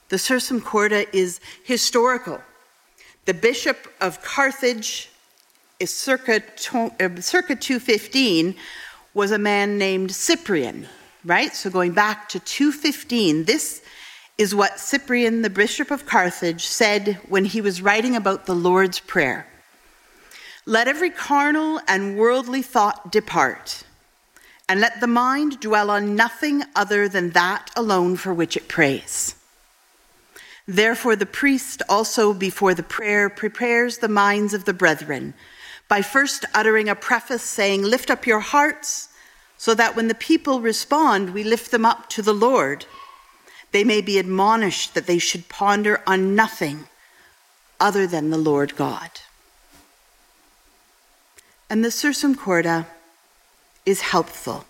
The Sursum Corda is historical. The Bishop of Carthage, circa 215, was a man named Cyprian, right? So going back to 215, this is what Cyprian, the Bishop of Carthage, said when he was writing about the Lord's Prayer. Let every carnal and worldly thought depart, and let the mind dwell on nothing other than that alone for which it prays. Therefore the priest also before the prayer prepares the minds of the brethren by first uttering a preface saying, lift up your hearts, so that when the people respond, we lift them up to the Lord. They may be admonished that they should ponder on nothing other than the Lord God. And the Sursum Corda is helpful.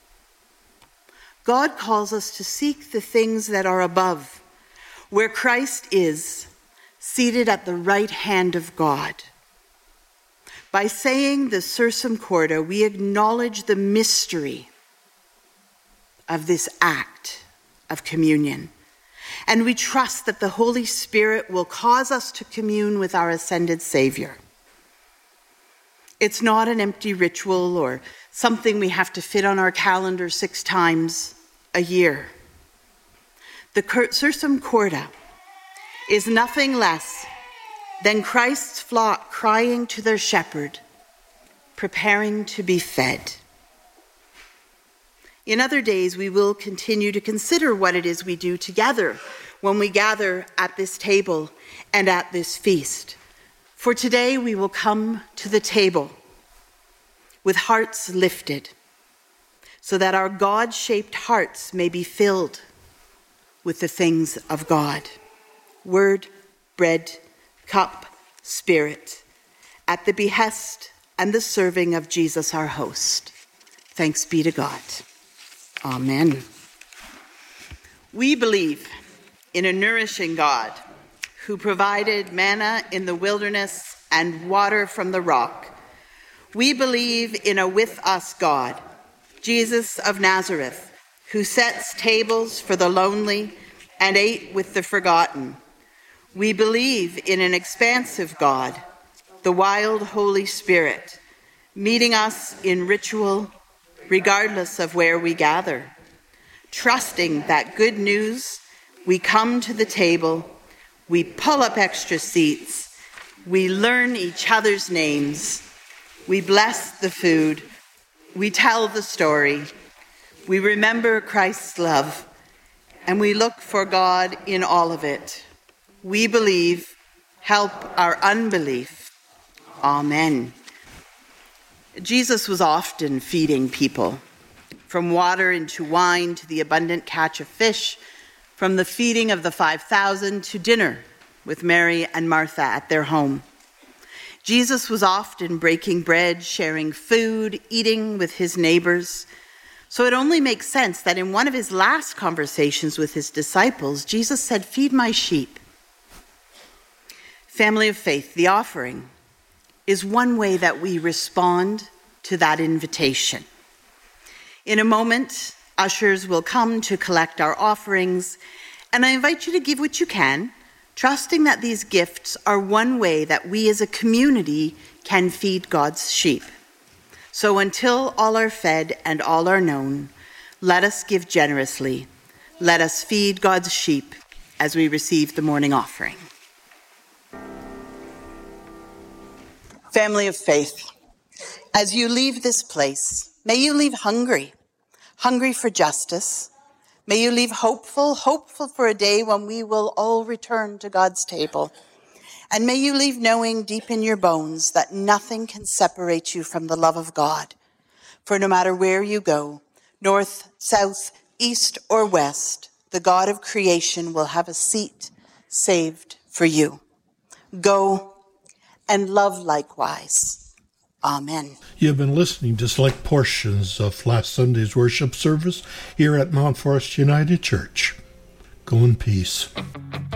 God calls us to seek the things that are above, where Christ is, seated at the right hand of God. By saying the Sursum Corda, we acknowledge the mystery of this act of communion, and we trust that the Holy Spirit will cause us to commune with our ascended Savior. It's not an empty ritual or something we have to fit on our calendar 6 times a year. The Sursum Corda is nothing less than Christ's flock crying to their shepherd, preparing to be fed. In other days, we will continue to consider what it is we do together when we gather at this table and at this feast. For today, we will come to the table with hearts lifted, so that our God-shaped hearts may be filled with the things of God. Word, bread, cup, spirit, at the behest and the serving of Jesus our host. Thanks be to God. Amen. We believe in a nourishing God who provided manna in the wilderness and water from the rock. We believe in a with us God, Jesus of Nazareth, who sets tables for the lonely and ate with the forgotten. We believe in an expansive God, the wild Holy Spirit, meeting us in ritual regardless of where we gather. Trusting that good news, we come to the table, we pull up extra seats, we learn each other's names, we bless the food, we tell the story, we remember Christ's love, and we look for God in all of it. We believe, help our unbelief. Amen. Jesus was often feeding people, from water into wine to the abundant catch of fish, from the feeding of the 5,000 to dinner with Mary and Martha at their home. Jesus was often breaking bread, sharing food, eating with his neighbors. So it only makes sense that in one of his last conversations with his disciples, Jesus said, "Feed my sheep." Family of faith, the offering is one way that we respond to that invitation. In a moment, ushers will come to collect our offerings, and I invite you to give what you can, trusting that these gifts are one way that we as a community can feed God's sheep. So until all are fed and all are known, let us give generously. Let us feed God's sheep as we receive the morning offering. Family of faith, as you leave this place, may you leave hungry for justice. May you leave hopeful for a day when we will all return to God's table. And may you leave knowing deep in your bones that nothing can separate you from the love of God. For no matter where you go, north, south, east, or west, the God of creation will have a seat saved for you. Go and love likewise. Amen. You have been listening to select portions of last Sunday's worship service here at Mount Forest United Church. Go in peace.